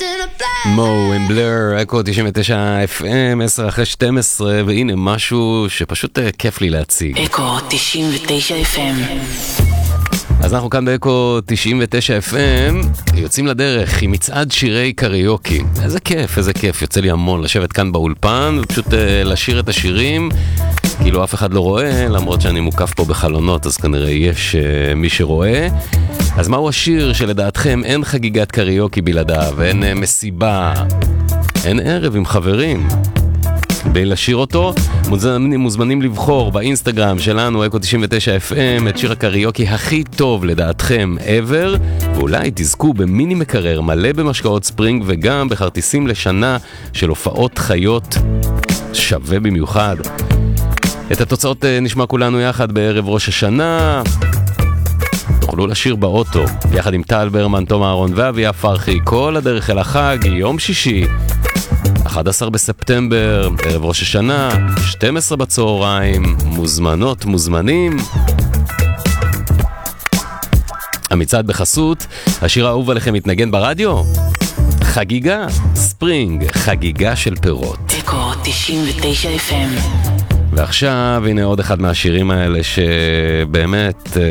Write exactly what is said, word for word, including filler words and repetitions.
מו and Blur, אקו תשעים ותשע אף אם, עשר אחרי שתים עשרה, והנה משהו שפשוט כיף לי להציג. אקו תשעים ותשע אף אם. אז אנחנו כאן באקו תשעים ותשע אף אם, יוצאים לדרך עם מצעד שירי קריוקי. איזה כיף, איזה כיף, יוצא לי המון לשבת כאן באולפן, ופשוט uh, לשיר את השירים, כאילו אף אחד לא רואה, למרות שאני מוקף פה בחלונות, אז כנראה יש uh, מי שרואה. אז מהו השיר שלדעתכם אין חגיגת קריוקי בלעדיו, אין uh, מסיבה, אין ערב עם חברים? בין לשיר אותו, מוזמנים, מוזמנים לבחור באינסטגרם שלנו, אקו תשעים ותשע אף אם, את שיר הקריוקי הכי טוב לדעתכם ever, ואולי תזכו במיני מקרר מלא במשקאות ספרינג, וגם בכרטיסים לשנה של הופעות חיות שווה במיוחד. את התוצאות נשמע כולנו יחד בערב ראש השנה. תוכלו לשיר באוטו, יחד עם טל ברמן, תום אהרון ואביה פרחי, כל הדרך אל החג, יום שישי. אחד עשר בספטמבר, ערב ראש השנה, שתים עשרה בצהריים, מוזמנות, מוזמנים. המצעד בחסות, השיר האהוב עליכם מתנגן ברדיו? חגיגה, ספרינג, חגיגה של פירות. אקו תשעים ותשע אף אם. ועכשיו, הנה עוד אחד מהשירים האלה שבאמת